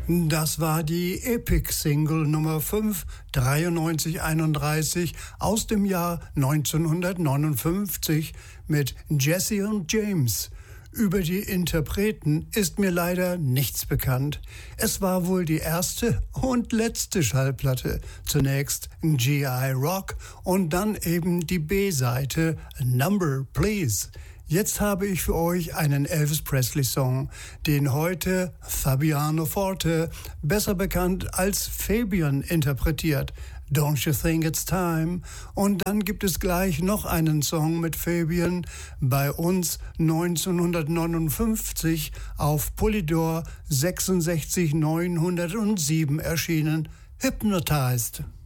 Das war die Epic-Single Nummer 5, 9331 aus dem Jahr 1959 mit Jesse und James. Über die Interpreten ist mir leider nichts bekannt. Es war wohl die erste und letzte Schallplatte. Zunächst G.I. Rock und dann eben die B-Seite Number Please. Jetzt habe ich für euch einen Elvis Presley-Song, den heute Fabiano Forte, besser bekannt als Fabian, interpretiert. Don't You Think It's Time? Und dann gibt es gleich noch einen Song mit Fabian, bei uns 1959 auf Polydor 66907 erschienen, Hypnotized.